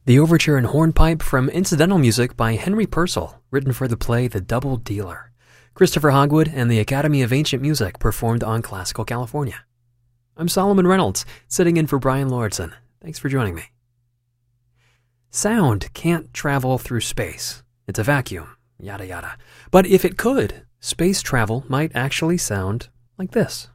The overture and hornpipe from incidental music by Henry Purcell, written for the play The Double Dealer. Christopher Hogwood and the Academy of Ancient Music performed on Classical California. I'm Solomon Reynolds, sitting in for Brian Lordson. Thanks for joining me. Sound can't travel through space. It's a vacuum, yada yada. But if it could, space travel might actually sound like this.